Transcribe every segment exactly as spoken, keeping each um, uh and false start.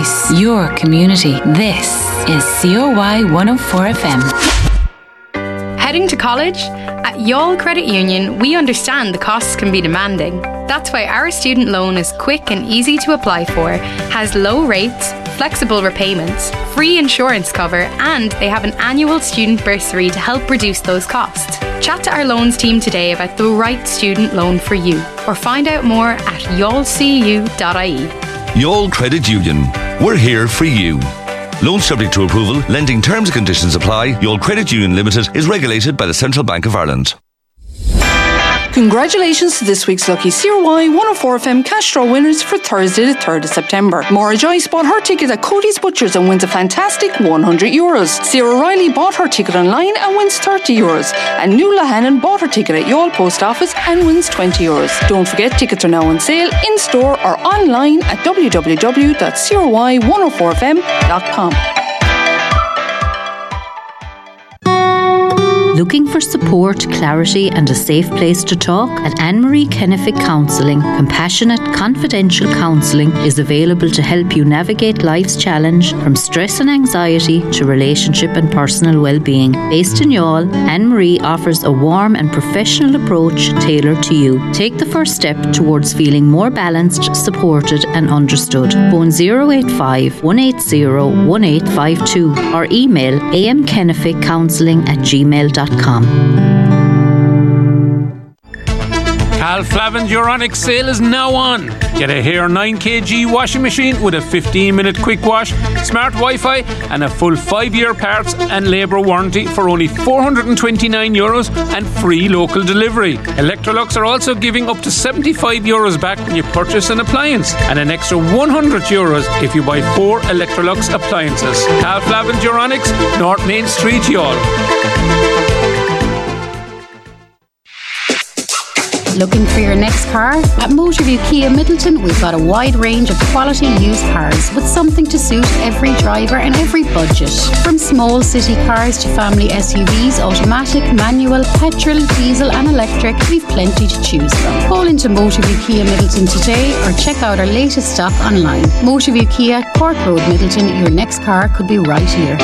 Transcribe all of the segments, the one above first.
voice, your community. This is C O Y one oh four F M. Heading to college? At Youghal Credit Union, we understand the costs can be demanding. That's why our student loan is quick and easy to apply for, has low rates, flexible repayments, free insurance cover, and they have an annual student bursary to help reduce those costs. Chat to our loans team today about the right student loan for you, or find out more at youghal c u dot I E. Youghal Credit Union. We're here for you. Loans subject to approval. Lending terms and conditions apply. Youghal Credit Union Limited is regulated by the Central Bank of Ireland. Congratulations to this week's lucky C R Y one oh four F M cash draw winners for Thursday the third of September. Maura Joyce bought her ticket at Cody's Butchers and wins a fantastic one hundred euros. Sarah Riley bought her ticket online and wins thirty euros. And Nuala Hannon bought her ticket at Youghal Post Office and wins twenty euros. Don't forget, tickets are now on sale in store or online at w w w dot c r y one oh four f m dot com. Looking for support, clarity and a safe place to talk? At Anne-Marie Kennefic Counselling, compassionate, confidential counselling is available to help you navigate life's challenge from stress and anxiety to relationship and personal well-being. Based in Youghal, Anne-Marie offers a warm and professional approach tailored to you. Take the first step towards feeling more balanced, supported and understood. Phone zero eight five, one eight zero, one eight five two or email amkenneficcounselling at gmail dot com. Cal Flavin's Euronics sale is now on. Get a Hare nine kilogram washing machine with a fifteen minute quick wash, smart Wi-Fi and a full five year parts and labour warranty for only four hundred twenty-nine euros and free local delivery. Electrolux are also giving up to seventy-five euros back when you purchase an appliance and an extra one hundred euros if you buy four Electrolux appliances. Cal Flavin's Euronics, North Main Street, Youghal. Looking for your next car? At Motorview Kia Middleton, we've got a wide range of quality used cars with something to suit every driver and every budget. From small city cars to family S U Vs, automatic, manual, petrol, diesel and electric, we've plenty to choose from. Call into Motorview Kia Middleton today or check out our latest stock online. Motorview Kia, Cork Road, Middleton. Your next car could be right here.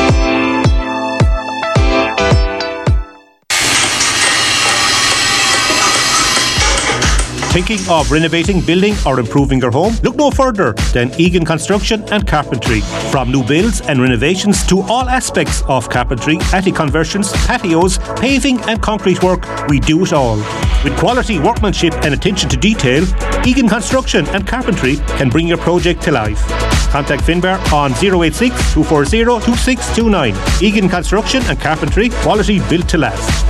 Thinking of renovating, building or improving your home? Look no further than Egan Construction and Carpentry. From new builds and renovations to all aspects of carpentry, attic conversions, patios, paving and concrete work, we do it all. With quality workmanship and attention to detail, Egan Construction and Carpentry can bring your project to life. Contact Finbar on zero eight six, two four zero, two six two nine. Egan Construction and Carpentry, quality built to last.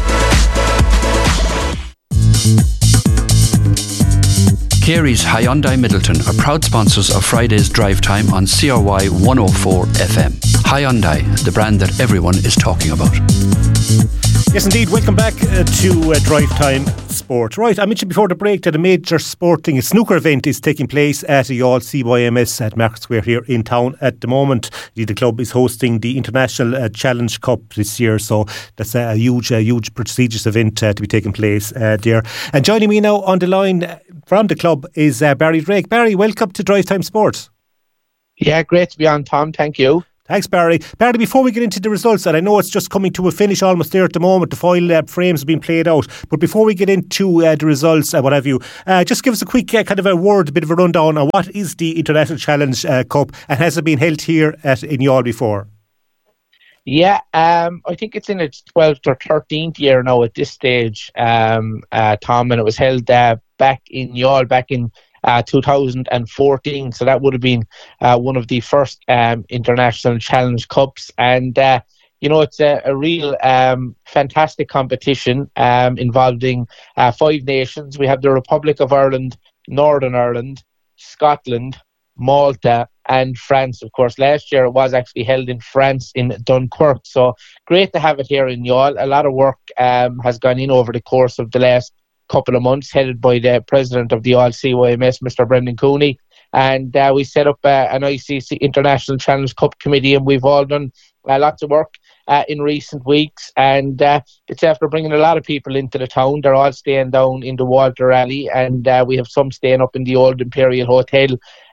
Carey's Hyundai Middleton are proud sponsors of Friday's drive time on C R Y one oh four F M. Hyundai, the brand that everyone is talking about. Yes, indeed. Welcome back uh, to uh, Drive Time Sport. Right, I mentioned before the break that a major sporting snooker event is taking place at the Youghal C Y M S at Market Square here in town at the moment. The club is hosting the International uh, Challenge Cup this year, so that's a huge, a huge prestigious event uh, to be taking place uh, there. And joining me now on the line from the club is uh, Barry Drake. Barry, welcome to Drive Time Sport. Yeah, great to be on, Tom. Thank you. Thanks, Barry. Barry, before we get into the results, and I know it's just coming to a finish almost there at the moment, the foil uh, frames have been played out, but before we get into uh, the results and uh, what have you, uh, just give us a quick uh, kind of a word, a bit of a rundown on what is the International Challenge uh, Cup and has it been held here at in Youghal before? Yeah, um, I think it's in its twelfth or thirteenth year now at this stage, um, uh, Tom, and it was held uh, back in Youghal back in Uh, two thousand fourteen, so that would have been uh, one of the first um, International Challenge Cups, and uh, you know it's a, a real um, fantastic competition um, involving uh, five nations. We have the Republic of Ireland, Northern Ireland, Scotland, Malta and France. Of course, last year it was actually held in France in Dunkirk, so great to have it here in Youghal. A lot of work um, has gone in over the course of the last couple of months, headed by the president of the Youghal C Y M S, Mister Brendan Cooney, and uh, we set up uh, an I C C International Challenge Cup committee, and we've all done uh, lots of work uh, in recent weeks, and uh, it's after bringing a lot of people into the town. They're all staying down in the Walter Alley, and uh, we have some staying up in the old Imperial Hotel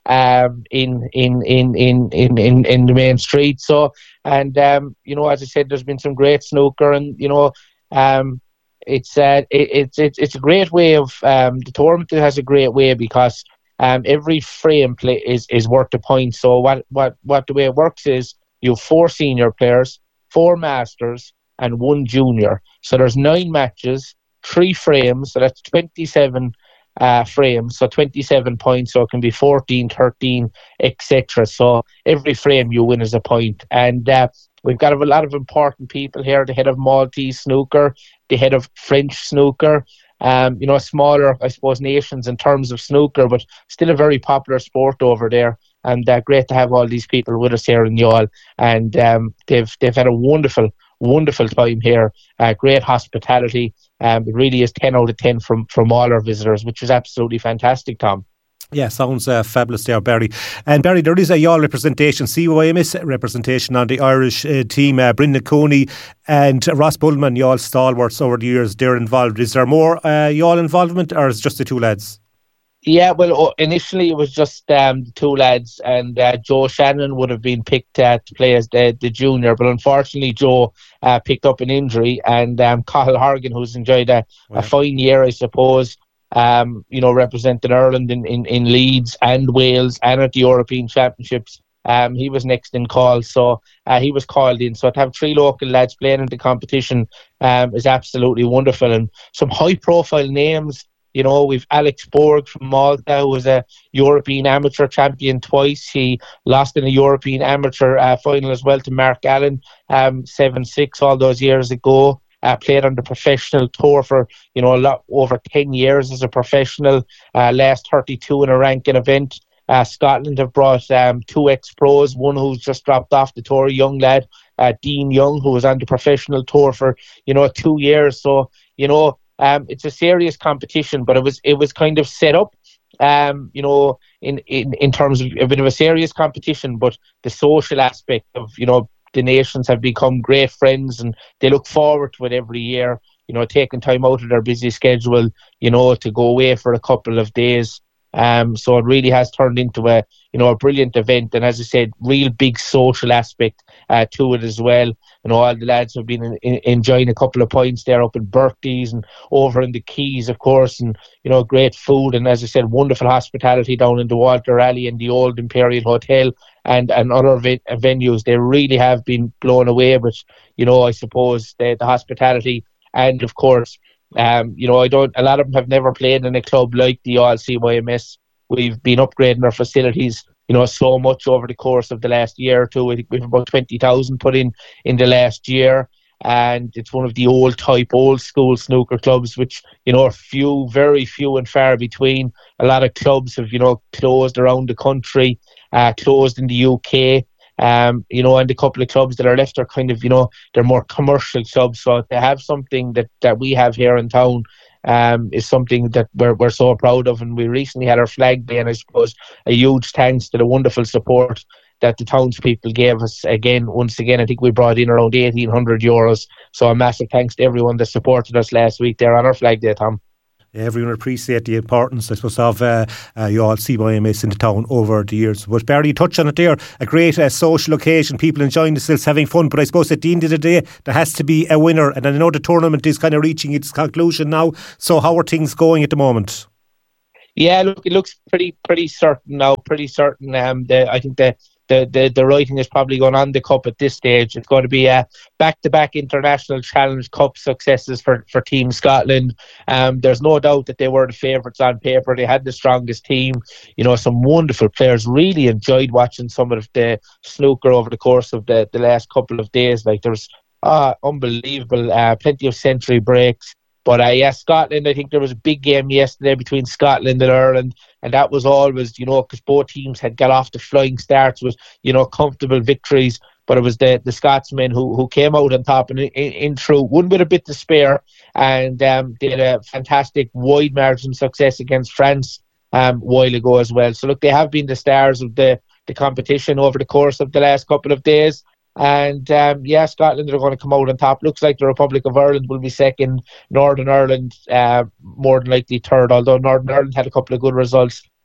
um, in, in, in, in, in, in, in the main street. So, and, um, you know, as I said, there's been some great snooker, and, you know, um, it's, uh, it, it's, it's, it's a great way of, um, the tournament has a great way because um, every frame play is, is worth a point. So what, what, what the way it works is you have four senior players, four masters, and one junior. So there's nine matches, three frames, so that's twenty-seven uh, frames, so twenty-seven points, so it can be fourteen, thirteen, et cetera. So every frame you win is a point. And uh, we've got a lot of important people here, the head of Maltese snooker, the head of French snooker, um, you know, smaller, I suppose, nations in terms of snooker, but still a very popular sport over there. And uh, great to have all these people with us here in Youghal. And um, they've they've had a wonderful wonderful time here, uh, great hospitality. Um, it really is ten out of ten from, from all our visitors, which is absolutely fantastic, Tom. Yeah, sounds uh, fabulous there, Barry. And Barry, there is a Youghal representation, C Y M S representation on the Irish uh, team. Uh, Brendan Cooney and Ross Bullman, Youghal stalwarts over the years, they're involved. Is there more uh, Youghal involvement, or is it just the two lads? Yeah, well, initially it was just um, the two lads, and uh, Joe Shannon would have been picked uh, to play as the, the junior, but unfortunately Joe uh, picked up an injury, and um, Cathal Horgan, who's enjoyed a, wow. a fine year, I suppose, um, you know, representing Ireland in, in, in Leeds and Wales and at the European Championships. Um, he was next in call, so uh, he was called in. So to have three local lads playing in the competition um, is absolutely wonderful, and some high-profile names. You know, we've Alex Borg from Malta, who was a European amateur champion twice. He lost in a European amateur uh, final as well to Mark Allen, um, seven six all those years ago. Uh, played on the professional tour for, you know, a lot over ten years as a professional. Uh, last thirty-two in a ranking event. Uh, Scotland have brought um, two ex-pros, one who's just dropped off the tour, a young lad, uh, Dean Young, who was on the professional tour for, you know, two years. So, you know, Um, it's a serious competition, but it was it was kind of set up, um, you know, in, in, in terms of a bit of a serious competition, but the social aspect of, you know, the nations have become great friends, and they look forward to it every year, you know, taking time out of their busy schedule, you know, to go away for a couple of days. Um, so it really has turned into a, you know, a brilliant event, and as I said, real big social aspect uh, to it as well. You know, all the lads have been in, in, enjoying a couple of points there up in Berkeley's and over in the Keys, of course, and, you know, great food, and as I said, wonderful hospitality down in the Walter Alley and the Old Imperial Hotel and, and other ve- venues. They really have been blown away with, you know, I suppose, the, the hospitality, and of course, Um, you know, I don't. A lot of them have never played in a club like the Youghal C Y M S. We've been upgrading our facilities, you know, so much over the course of the last year or two. I think we've about twenty thousand put in in the last year, and it's one of the old type, old school snooker clubs, which, you know, are few, very few and far between. A lot of clubs have, you know, closed around the country, uh, closed in the U K. Um, you know, and the couple of clubs that are left are kind of, you know, they're more commercial clubs. So to have something that, that we have here in town um, is something that we're we're so proud of. And we recently had our flag day, and I suppose a huge thanks to the wonderful support that the townspeople gave us. Again, once again, I think we brought in around eighteen hundred euros. So a massive thanks to everyone that supported us last week there on our flag day, Tom. Everyone appreciate the importance, I suppose, of uh, uh, Youghal C Y M S in the town over the years. But Barry, you touched on it there, a great uh, social occasion, people enjoying themselves, having fun. But I suppose at the end of the day, there has to be a winner. And I know the tournament is kind of reaching its conclusion now. So how are things going at the moment? Yeah, look, it looks pretty pretty certain now, pretty certain. Um, the, I think the, the, the, the writing is probably going on the cup at this stage. It's going to be a back-to-back International Challenge Cup successes for, for Team Scotland. Um, there's no doubt that they were the favourites on paper. They had the strongest team. You know, some wonderful players. Really enjoyed watching some of the snooker over the course of the, the last couple of days. Like, there's uh, unbelievable, uh, plenty of century breaks. But uh, yeah, Scotland, I think there was a big game yesterday between Scotland and Ireland, and that was always, you know, because both teams had got off the flying starts with, you know, comfortable victories. But it was the, the Scotsmen who, who came out on top and in, in through, one with a bit to spare, and um, did a fantastic wide margin success against France um, a while ago as well. So look, they have been the stars of the, the competition over the course of the last couple of days. And um, yeah, Scotland are going to come out on top. Looks like the Republic of Ireland will be second. Northern Ireland uh, more than likely third, although Northern Ireland had a couple of good results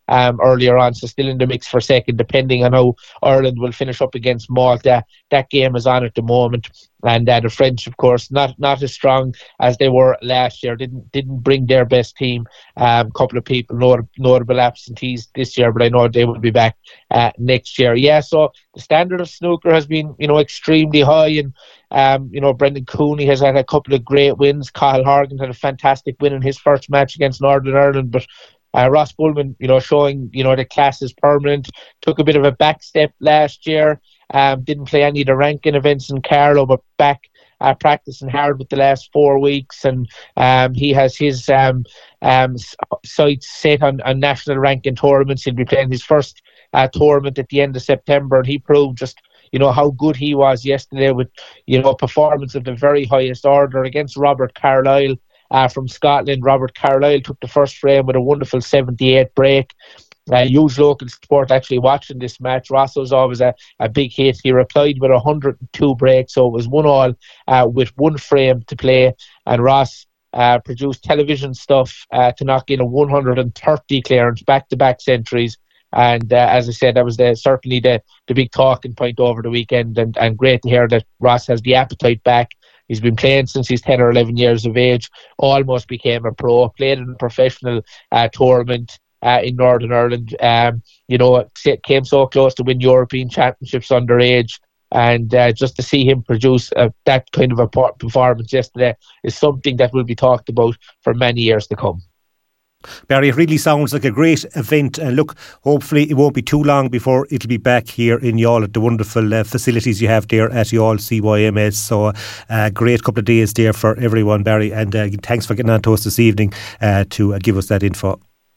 um, earlier on, so still in the mix for second, depending on how Ireland will finish up against Malta. That game is on at the moment. And uh, the French, of course, not not as strong as they were last year. Didn't didn't bring their best team. A um, couple of people, not, notable absentees this year, but I know they will be back uh, next year. Yeah, so the standard of snooker has been, you know, extremely high. And, um, you know, Brendan Cooney has had a couple of great wins. Kyle Horgan had a fantastic win in his first match against Northern Ireland. But uh, Ross Bullman, you know, showing, you know, the class is permanent. Took a bit of a back step last year. Um, didn't play any of the ranking events in Carlow, but back uh, practicing hard with the last four weeks. And um, he has his um, um, sights set on, on national ranking tournaments. He'll be playing his first uh, tournament at the end of September, and he proved just, you know, how good he was yesterday with, you know, a performance of the very highest order against Robert Carlyle uh, from Scotland. Robert Carlyle took the first frame with a wonderful seventy-eight break. Uh, huge local support actually watching this match. Ross was always a, a big hit. He replied with one hundred two breaks, so it was one all uh, with one frame to play. And Ross uh, produced television stuff uh, to knock in a one hundred thirty clearance, back-to-back centuries. And uh, as I said, that was the, certainly the, the big talking point over the weekend. And, and great to hear that Ross has the appetite back. He's been playing since he's ten or eleven years of age, almost became a pro, played in a professional uh, tournament Uh, in Northern Ireland. Um, you know, came so close to win European Championships underage, and uh, just to see him produce uh, that kind of a performance yesterday is something that will be talked about for many years to come. Barry, it really sounds like a great event, and look, hopefully it won't be too long before it'll be back here in Youghal at the wonderful uh, facilities you have there at Youghal C Y M S. So a uh, great couple of days there for everyone, Barry, and uh, thanks for getting on to us this evening uh, to uh, give us that info.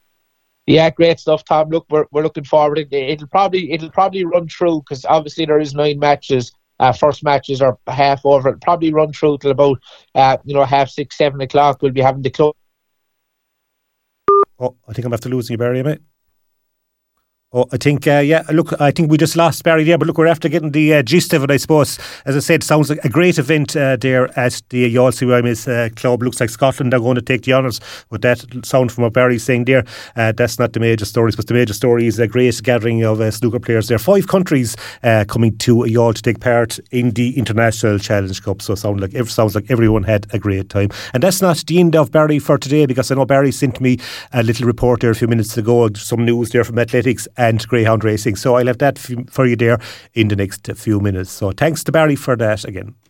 Yeah, great stuff, Tom. Look, we're we're looking forward. It, it'll probably it'll probably run through, because obviously there is nine matches. Uh, first matches are half over. It'll probably run through till about uh, you know half six, seven o'clock. We'll be having the close. Oh, I think I'm after losing you, Barry, mate. Oh, I think, uh, yeah, look, I think we just lost Barry there, but look, we're after getting the uh, gist of it, I suppose. As I said, sounds like a great event uh, there at the Youghal C Y M S uh, club. Looks like Scotland are going to take the honours with that sound from what Barry's saying there. Uh, that's not the major stories, but the major story is a great gathering of uh, snooker players there. Five countries uh, coming to Youghal to take part in the International Challenge Cup. So sound like, it sounds like everyone had a great time. And that's not the end of Barry for today, because I know Barry sent me a little report there a few minutes ago, some news there from athletics and greyhound racing. So I'll have that f- for you there in the next few minutes. So thanks to Barry for that again.